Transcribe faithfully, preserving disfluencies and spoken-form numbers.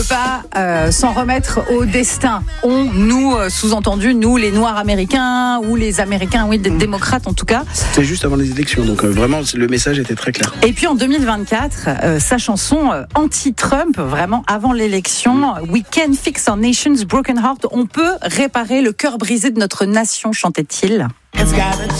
Pas euh, s'en remettre au destin. On, nous, euh, sous-entendu, nous, les Noirs américains ou les Américains, oui, des démocrates en tout cas. C'est juste avant les élections, donc euh, vraiment le message était très clair. Et puis en deux mille vingt-quatre, euh, sa chanson euh, anti-Trump, vraiment avant l'élection, We Can Fix Our Nation's Broken Heart, on peut réparer le cœur brisé de notre nation, chantait-il.